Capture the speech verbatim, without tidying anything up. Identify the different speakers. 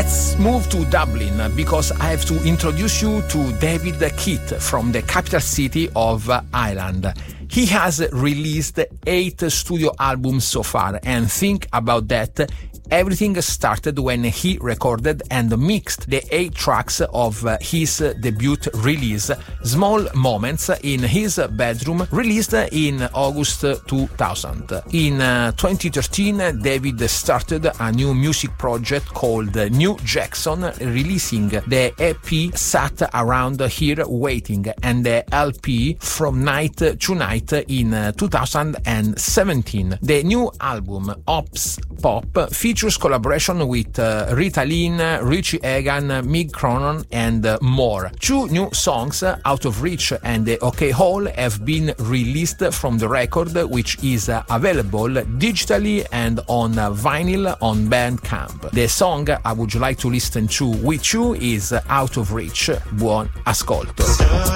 Speaker 1: Let's move to Dublin because I have to introduce you to David Keith from the capital city of Ireland. He has released eight studio albums so far, and think about that. Everything started when he recorded and mixed the eight tracks of his debut release, Small Moments, in his bedroom, released in August two thousand. In twenty thirteen, David started a new music project called New Jackson, releasing the E P Sat Around Here Waiting and the L P From Night to Night in two thousand seventeen. The new album, Ops Pop, features collaboration with uh, Rita Lynn, Richie Egan, Mick Cronon, and uh, more. Two new songs, uh, Out of Reach and the OK Hole, have been released from the record, which is uh, available digitally and on uh, vinyl on Bandcamp. The song I would like to listen to with you is Out of Reach. Buon ascolto.